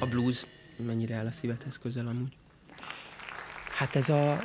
A blues mennyire áll a szívedhez közel amúgy? Hát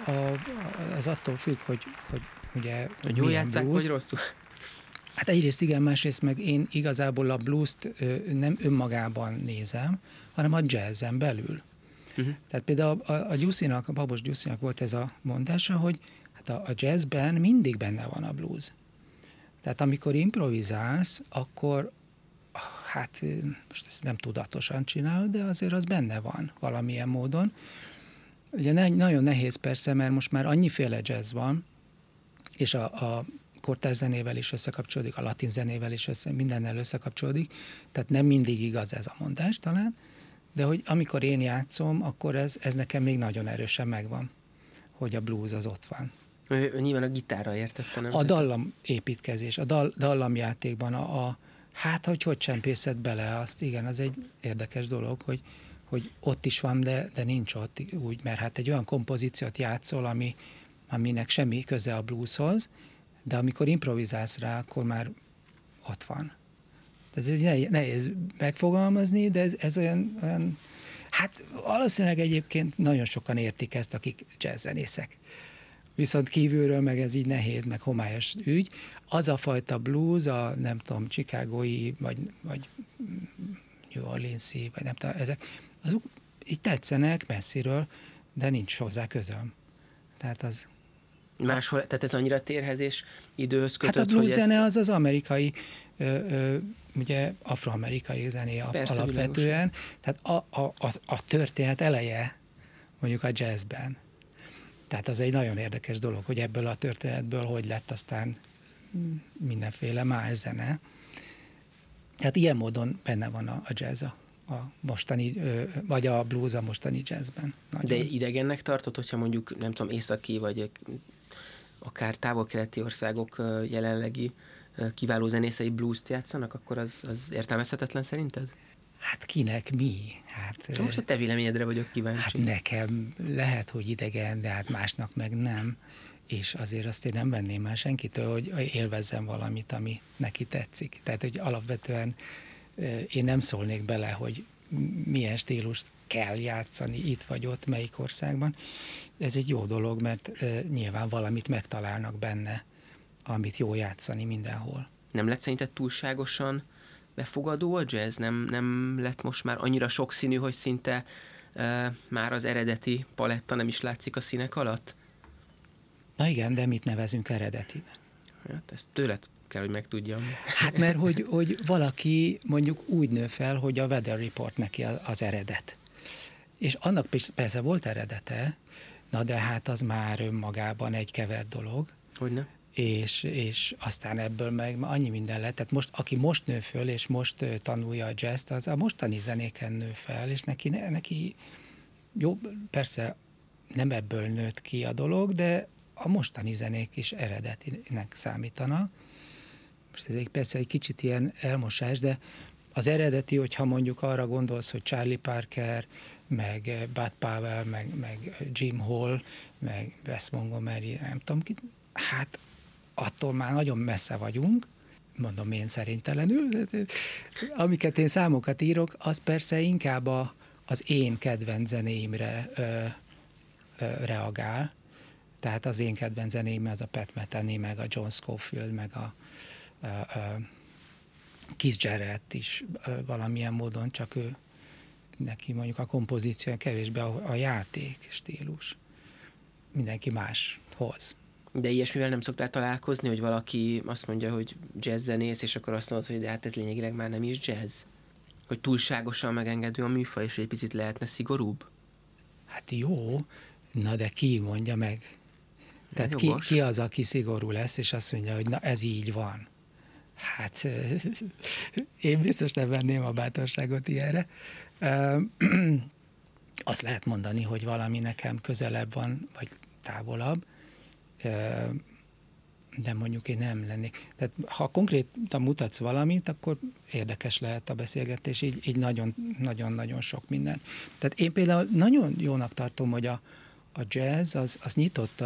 ez attól függ, hogy ugye Hogy jól milyen játsszák, blues. vagy rosszul? Hát egyrészt igen, másrészt meg én igazából a blues-t nem önmagában nézem, hanem a jazzen belül. Uh-huh. Tehát például a Gyuszinak, a Babos Gyuszinak volt ez a mondása, hogy hát a jazzben mindig benne van a blues. Tehát amikor improvizálsz, akkor hát most ezt nem tudatosan csinálod, de azért az benne van valamilyen módon. Ugye nagyon nehéz persze, mert most már annyiféle jazz van, és a kortárs zenével is összekapcsolódik, a latin zenével is mindennel összekapcsolódik, tehát nem mindig igaz ez a mondás talán, de hogy amikor én játszom, akkor ez nekem még nagyon erősen megvan, hogy a blues az ott van. Nyilván a gitárra értette, nem? A dallam építkezés, a dallamjátékban hát, hogy csempészed bele azt, igen, az egy érdekes dolog, hogy ott is van, de nincs ott úgy, mert hát egy olyan kompozíciót játszol, aminek semmi köze a blueshoz, de amikor improvizálsz rá, akkor már ott van. Ez nehéz megfogalmazni, de ez olyan, hát valószínűleg egyébként nagyon sokan értik ezt, akik jazzzenészek. Viszont kívülről meg ez így nehéz, meg homályos ügy. Az a fajta blues, a nem tudom, chicagói, vagy New Orleans-i, vagy nem tudom, azok így tetszenek messziről, de nincs hozzá közöm. Tehát az... Máshol, tehát ez annyira térhezés időhöz kötött, Hát a blues zene ezt... az amerikai, ugye afroamerikai zené alapvetően. Világos. Tehát a történet eleje mondjuk a jazzben. Tehát az egy nagyon érdekes dolog, hogy ebből a történetből hogy lett aztán mindenféle más zene. Tehát ilyen módon benne van a jazz a mostani, vagy a blues a mostani jazzben. Nagyon. De idegennek tartod, hogyha mondjuk, nem tudom, északi, vagy akár távol-keleti országok jelenlegi kiváló zenészei blues-t játszanak, akkor az értelmezhetetlen szerinted? Hát kinek mi? Hát, most a te véleményedre vagyok kíváncsi. Hát nekem lehet, hogy idegen, de hát másnak meg nem. És azért azt én nem venném már senkitől, hogy élvezzem valamit, ami neki tetszik. Tehát, hogy alapvetően én nem szólnék bele, hogy milyen stílust kell játszani itt vagy ott, melyik országban. Ez egy jó dolog, mert nyilván valamit megtalálnak benne, amit jó játszani mindenhol. Nem lett szerinted túlságosan befogadó a jazz? Nem lett most már annyira sokszínű, hogy szinte már az eredeti paletta nem is látszik a színek alatt? Na igen, de mit nevezünk eredetinek? Hát ezt tőled kell, hogy megtudjam. Hát mert hogy valaki mondjuk úgy nő fel, hogy a Weather Report neki az eredet. És annak persze volt eredete, na de hát az már önmagában egy kevert dolog. Hogyne? És aztán ebből meg annyi minden lett. Tehát most, aki most nő föl, és most tanulja a jazzt, az a mostani zenéken nő fel, és neki jó, persze nem ebből nőtt ki a dolog, de a mostani zenék is eredetinek számítanak. Most ez persze egy kicsit ilyen elmosás, de az eredeti, hogyha mondjuk arra gondolsz, hogy Charlie Parker, meg Bud Powell, meg Jim Hall, meg Wes Montgomery, nem tudom ki, hát attól már nagyon messze vagyunk, mondom én szerintelenül, amiket én számokat írok, az persze inkább az én kedvenc zenéimre reagál. Tehát az én kedvenc zenéim az a Pat Metheny, meg a John Scofield, meg a Keith Jarrett is valamilyen módon, csak ő neki mondjuk a kompozíció kevésbé a játék stílus. Mindenki máshoz. De ilyesmivel nem szoktál találkozni, hogy valaki azt mondja, hogy jazz zenész, és akkor azt mondod, hogy de hát ez lényegileg már nem is jazz? Hogy túlságosan megengedő a műfaj, és egy picit lehetne szigorúbb? Hát jó, na de ki mondja meg? Tehát ki az, aki szigorú lesz, és azt mondja, hogy na ez így van. Hát én biztos nem venném a bátorságot ilyenre. Azt lehet mondani, hogy valami nekem közelebb van, vagy távolabb, de mondjuk én nem lennék. Tehát ha konkrétan mutatsz valamit, akkor érdekes lehet a beszélgetés, így nagyon-nagyon sok minden. Tehát én például nagyon jónak tartom, hogy a jazz az nyitott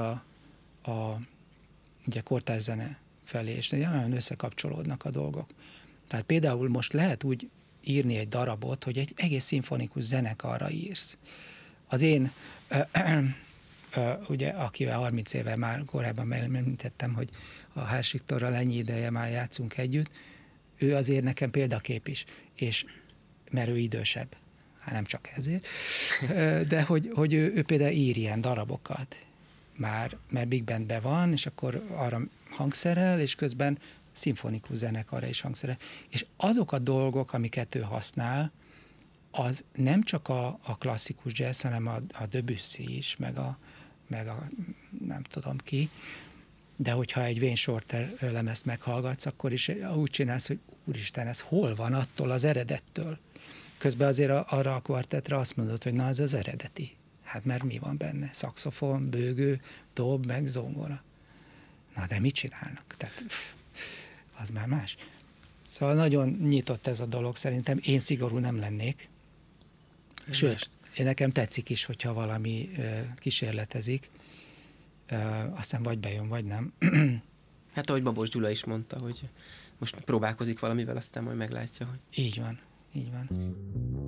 ugye kortárs zene felé, és nagyon összekapcsolódnak a dolgok. Tehát például most lehet úgy írni egy darabot, hogy egy egész szimfonikus zenekarra írsz. Az én, ugye, akivel 30 éve már korábban említettem, hogy a Hárs Viktorral ennyi ideje már játszunk együtt, ő azért nekem példakép is, és mert ő idősebb. Hát nem csak ezért, de hogy ő például ír ilyen darabokat. Mert Big Bandben van, és akkor arra hangszerel, és közben szimfonikus zenekarra is hangszerel. És azok a dolgok, amiket ő használ, az nem csak a klasszikus jazz, hanem a Debussy is, meg a nem tudom ki, de hogyha egy Wayne Shorter lemezt meghallgatsz, akkor is úgy csinálsz, hogy úristen, ez hol van attól az eredettől? Közben azért arra a kvartettre azt mondod, hogy na, ez az eredeti. Hát mert mi van benne? Szaxofon, bőgő, dob, meg zongora. Na, de mit csinálnak? Tehát az már más. Szóval nagyon nyitott ez a dolog szerintem. Én szigorú nem lennék. Sőt, nekem tetszik is, hogyha valami kísérletezik. Aztán vagy bejön, vagy nem. Hát ahogy Babos Gyula is mondta, hogy most próbálkozik valamivel, aztán majd meglátja, hogy... Így van, így van.